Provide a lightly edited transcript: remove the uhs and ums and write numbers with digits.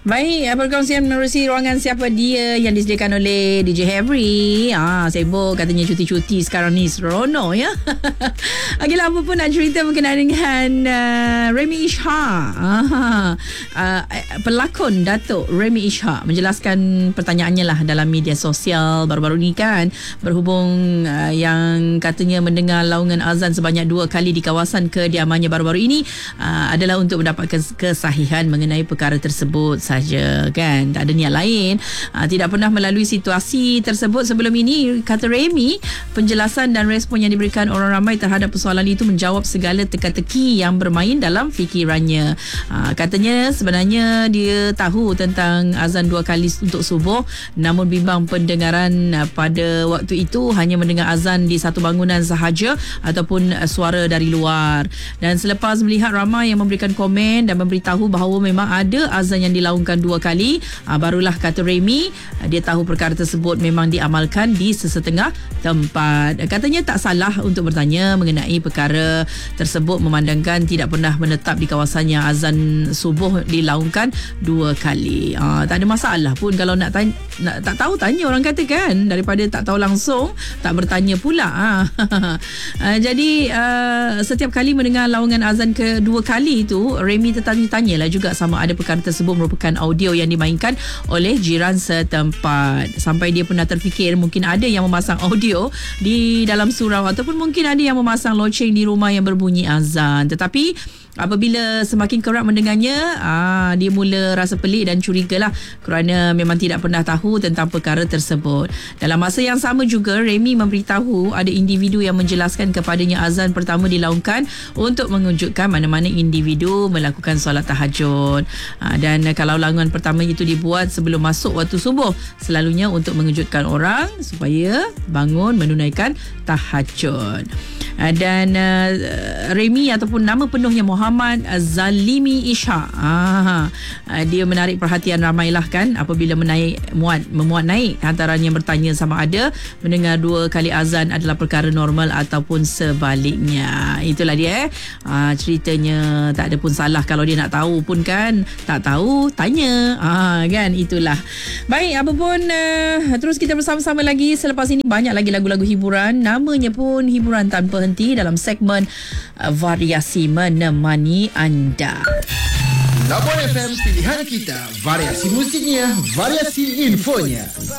Baik, perkongsian menerusi ruangan Siapa Dia yang disediakan oleh DJ Henry. Sibuk katanya cuti-cuti sekarang ni, seronok ya. Okeylah, apa pun nak cerita berkenaan dengan Remy Ishak. Pelakon Datuk Remy Ishak menjelaskan pertanyaannya lah dalam media sosial baru-baru ni kan, berhubung yang katanya mendengar laungan azan sebanyak 2 kali di kawasan kediamannya baru-baru ini adalah untuk mendapatkan kesahihan mengenai perkara tersebut saja kan, tak ada niat lain. Tidak pernah melalui situasi tersebut sebelum ini, kata Remy. Penjelasan dan respon yang diberikan orang ramai terhadap persoalan itu menjawab segala teka-teki yang bermain dalam fikirannya. Katanya sebenarnya dia tahu tentang azan 2 kali untuk subuh, namun bimbang pendengaran pada waktu itu hanya mendengar azan di satu bangunan sahaja ataupun suara dari luar. Dan selepas melihat ramai yang memberikan komen dan memberitahu bahawa memang ada azan yang dilaungkan 2 kali, barulah kata Remy dia tahu perkara tersebut memang diamalkan di sesetengah tempat. Katanya tak salah untuk bertanya mengenai perkara tersebut memandangkan tidak pernah menetap di kawasan yang azan subuh dilaungkan 2 kali. Tak ada masalah pun kalau nak tanya, tak tahu tanya orang kata kan, daripada tak tahu langsung tak bertanya pula. Jadi setiap kali mendengar laungan azan kedua kali itu, Remy tertanya-tanyalah juga sama ada perkara tersebut merupakan audio yang dimainkan oleh jiran setempat. Sampai dia pernah terfikir mungkin ada yang memasang audio di dalam surau ataupun mungkin ada yang memasang loceng di rumah yang berbunyi azan. Tetapi apabila semakin kerap mendengarnya, dia mula rasa pelik dan curigalah kerana memang tidak pernah tahu tentang perkara tersebut. Dalam masa yang sama juga, Remy memberitahu ada individu yang menjelaskan kepadanya azan pertama dilaungkan untuk mengejutkan mana-mana individu melakukan solat tahajud. Dan kalau laungan pertama itu dibuat sebelum masuk waktu subuh, selalunya untuk mengejutkan orang supaya bangun menunaikan tahajud. Dan Remy ataupun nama penuhnya Muhammad Zalimi Ishak. Dia menarik perhatian ramailah kan apabila memuat naik antaranya bertanya sama ada mendengar 2 kali azan adalah perkara normal ataupun sebaliknya. Itulah dia ceritanya. Tak ada pun salah kalau dia nak tahu pun kan, tak tahu tanya kan, itulah. Baik, apa pun terus kita bersama-sama lagi. Selepas ini banyak lagi lagu-lagu hiburan, namanya pun hiburan tanpa henti dalam segmen Variasi Menemani Anda. Labon FM, pilihan kita, variasi musiknya, variasi infonya.